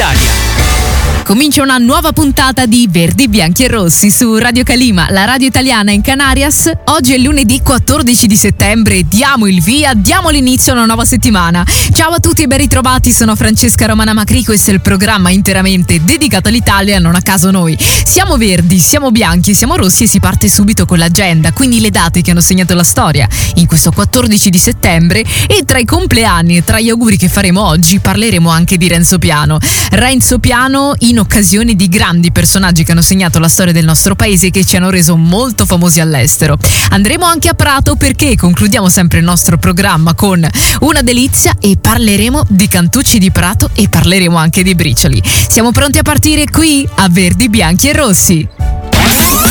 Italia. Comincia una nuova puntata di Verdi, Bianchi e Rossi su Radio Calima, la radio italiana in Canarias. Oggi è lunedì 14 di settembre, diamo il via, diamo l'inizio a una nuova settimana. Ciao a tutti e ben ritrovati, sono Francesca Romana Macri, questo è il programma interamente dedicato all'Italia, non a caso noi. Siamo verdi, siamo bianchi, siamo rossi e si parte subito con l'agenda, quindi le date che hanno segnato la storia in questo 14 di settembre e tra i compleanni e tra gli auguri che faremo oggi parleremo anche di Renzo Piano. Renzo Piano in occasione di grandi personaggi che hanno segnato la storia del nostro paese e che ci hanno reso molto famosi all'estero. Andremo anche a Prato perché concludiamo sempre il nostro programma con una delizia e parleremo di cantucci di Prato e parleremo anche di bricioli. Siamo pronti a partire qui a Verdi, Bianchi e Rossi.